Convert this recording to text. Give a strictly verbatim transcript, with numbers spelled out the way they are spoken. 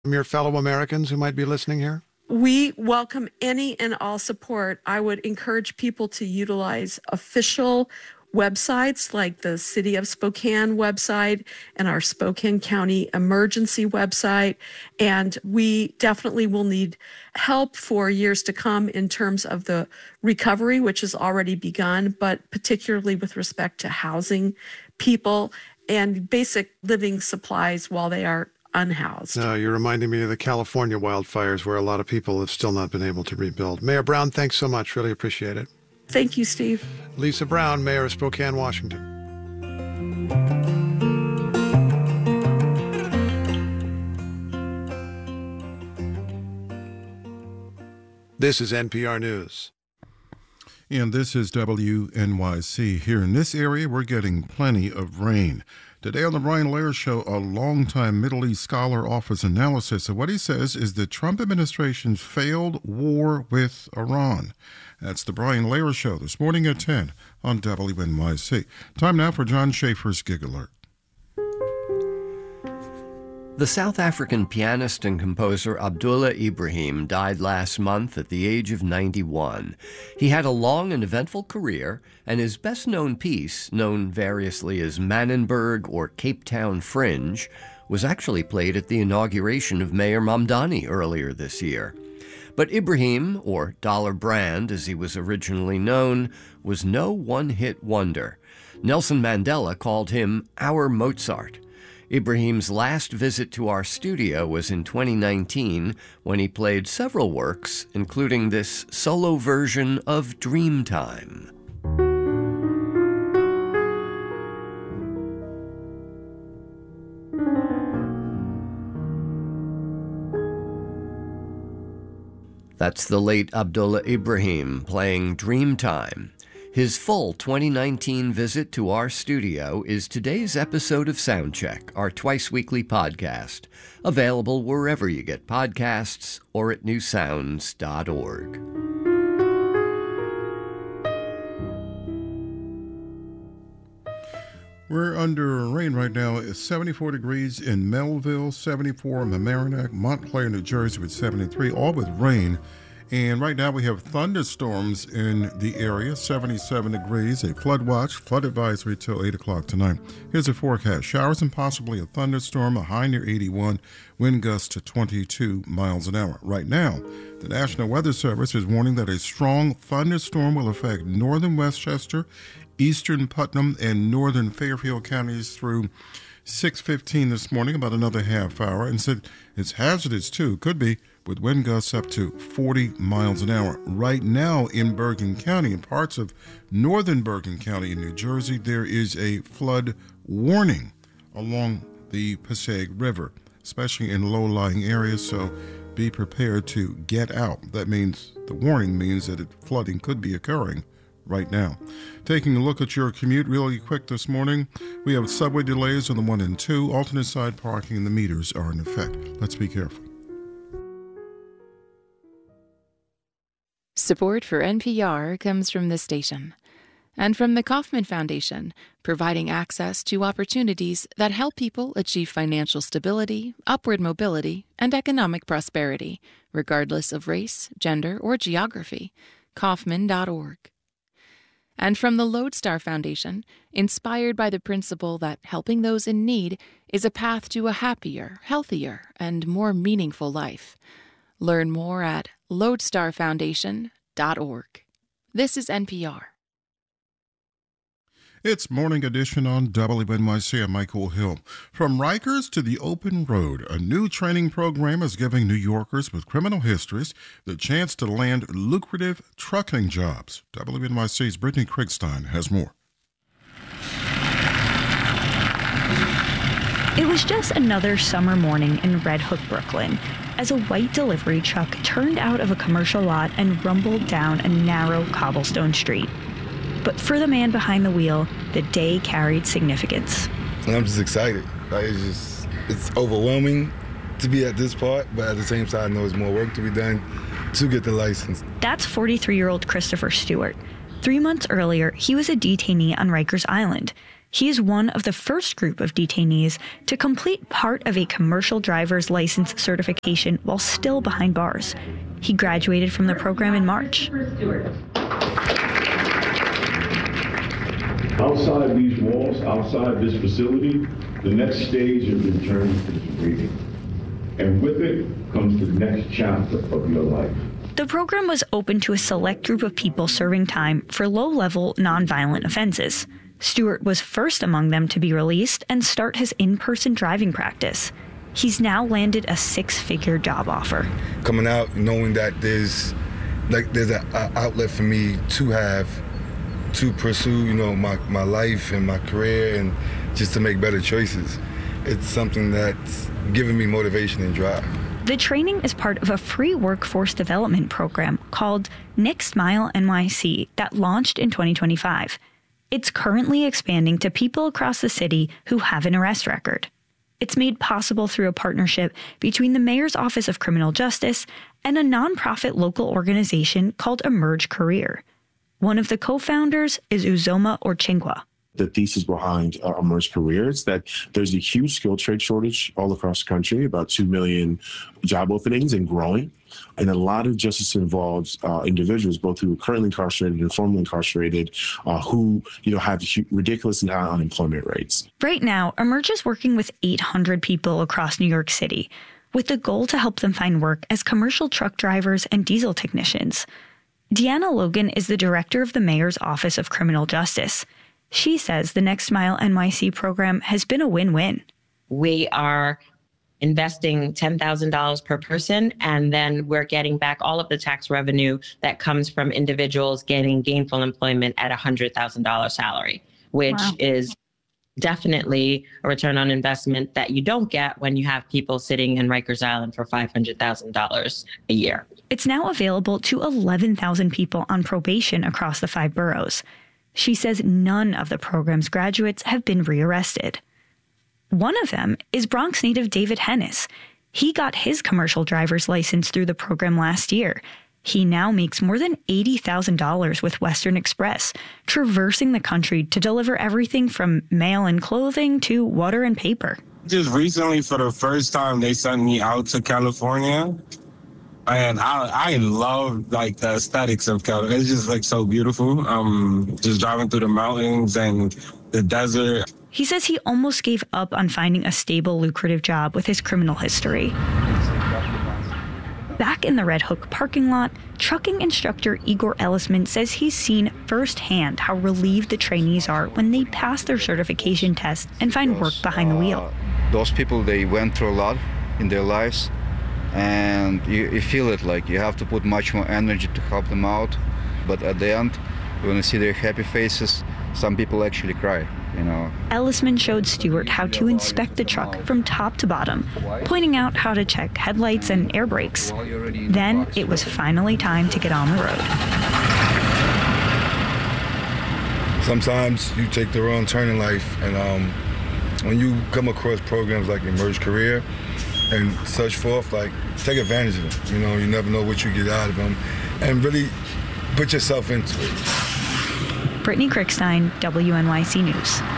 your fellow Americans who might be listening here? We welcome any and all support. I would encourage people to utilize official websites like the City of Spokane website and our Spokane County Emergency website. And we definitely will need help for years to come in terms of the recovery, which has already begun, but particularly with respect to housing people and basic living supplies while they are unhoused. No, you're reminding me of the California wildfires where a lot of people have still not been able to rebuild. Mayor Brown, thanks so much. Really appreciate it. Thank you, Steve. Lisa Brown, Mayor of Spokane, Washington. This is N P R News. And this is W N Y C. Here in this area, we're getting plenty of rain. Today on the Brian Lehrer Show, a longtime Middle East scholar offers analysis of what he says is the Trump administration's failed war with Iran. That's the Brian Lehrer Show this morning at ten on W N Y C. Time now for John Schaefer's Gig Alert. The South African pianist and composer Abdullah Ibrahim died last month at the age of ninety-one. He had a long and eventful career, and his best-known piece, known variously as Manenberg or Cape Town Fringe, was actually played at the inauguration of Mayor Mamdani earlier this year. But Ibrahim, or Dollar Brand as he was originally known, was no one-hit wonder. Nelson Mandela called him our Mozart. Ibrahim's last visit to our studio was in twenty nineteen when he played several works, including this solo version of Dreamtime. That's the late Abdullah Ibrahim playing Dreamtime. His full twenty nineteen visit to our studio is today's episode of Soundcheck, our twice-weekly podcast, available wherever you get podcasts or at new sounds dot org. We're under rain right now. It's seventy-four degrees in Melville, seventy-four in Mamaroneck, Montclair, New Jersey with seventy-three, all with rain. And right now we have thunderstorms in the area, seventy-seven degrees, a flood watch, flood advisory till eight o'clock tonight. Here's a forecast. Showers and possibly a thunderstorm, a high near eighty-one, wind gusts to twenty-two miles an hour. Right now, the National Weather Service is warning that a strong thunderstorm will affect northern Westchester, eastern Putnam, and northern Fairfield counties through six fifteen this morning, about another half hour. And said it's hazardous, too. Could be, with wind gusts up to forty miles an hour. Right now in Bergen County, in parts of northern Bergen County in New Jersey, there is a flood warning along the Passaic River, especially in low-lying areas, so be prepared to get out. That means, the warning means that it, flooding could be occurring right now. Taking a look at your commute really quick this morning, we have subway delays on the one and two, alternate side parking, and the meters are in effect. Let's be careful. Support for N P R comes from this station and from the Kauffman Foundation, providing access to opportunities that help people achieve financial stability, upward mobility, and economic prosperity, regardless of race, gender, or geography. Kauffman dot org. And from the Lodestar Foundation, inspired by the principle that helping those in need is a path to a happier, healthier, and more meaningful life. Learn more at lodestar foundation dot org. This is N P R. It's Morning Edition on W N Y C. I'm Michael Hill. From Rikers to the open road, a new training program is giving New Yorkers with criminal histories the chance to land lucrative trucking jobs. W N Y C's Brittany Kriegstein has more. It was just another summer morning in Red Hook, Brooklyn, as a white delivery truck turned out of a commercial lot and rumbled down a narrow cobblestone street. But for the man behind the wheel, the day carried significance. And I'm just excited. Like, it's just, it's overwhelming to be at this part, but at the same time, I know there's more work to be done to get the license. That's forty-three-year-old Christopher Stewart. Three months earlier, he was a detainee on Rikers Island. He is one of the first group of detainees to complete part of a commercial driver's license certification while still behind bars. He graduated from the program in March. Outside these walls, outside this facility, the next stage of your journey is waiting. And with it comes the next chapter of your life. The program was open to a select group of people serving time for low-level, nonviolent offenses. Stewart was first among them to be released and start his in-person driving practice. He's now landed a six-figure job offer. Coming out, knowing that there's like there's an outlet for me to have, to pursue, you know, my, my life and my career and just to make better choices. It's something that's giving me motivation and drive. The training is part of a free workforce development program called Next Mile N Y C that launched in twenty twenty-five. It's currently expanding to people across the city who have an arrest record. It's made possible through a partnership between the Mayor's Office of Criminal Justice and a nonprofit local organization called Emerge Career. One of the co-founders is Uzoma Orchinkwa. The thesis behind uh, Emerge Career is that there's a huge skill trade shortage all across the country, about two million job openings and growing. And a lot of justice involves uh, individuals, both who are currently incarcerated and formerly incarcerated, uh, who you know have ridiculous high unemployment rates. Right now, Emerge is working with eight hundred people across New York City, with the goal to help them find work as commercial truck drivers and diesel technicians. Deanna Logan is the director of the Mayor's Office of Criminal Justice. She says the Next Mile N Y C program has been a win-win. We are investing ten thousand dollars per person, and then we're getting back all of the tax revenue that comes from individuals getting gainful employment at a one hundred thousand dollars salary, which wow. is definitely a return on investment that you don't get when you have people sitting in Rikers Island for five hundred thousand dollars a year. It's now available to eleven thousand people on probation across the five boroughs. She says none of the program's graduates have been rearrested. One of them is Bronx native David Hennis. He got his commercial driver's license through the program last year. He now makes more than eighty thousand dollars with Western Express, traversing the country to deliver everything from mail and clothing to water and paper. Just recently, for the first time, they sent me out to California. And I I love like the aesthetics of California. It's just like so beautiful. Um, just driving through the mountains and the desert. He says he almost gave up on finding a stable, lucrative job with his criminal history. Back in the Red Hook parking lot, trucking instructor Igor Ellisman says he's seen firsthand how relieved the trainees are when they pass their certification test and find work behind the wheel. Uh, those people, they went through a lot in their lives. And you, you feel it, like you have to put much more energy to help them out. But at the end, when you see their happy faces, some people actually cry, you know. Ellisman showed Stewart how to inspect the truck from top to bottom, pointing out how to check headlights and air brakes. Then it was finally time to get on the road. Sometimes you take the wrong turn in life, and um, when you come across programs like Emerge Career and such forth, like, take advantage of them. You know, you never know what you get out of them, and really put yourself into it. Brittany Krickstein, W N Y C News.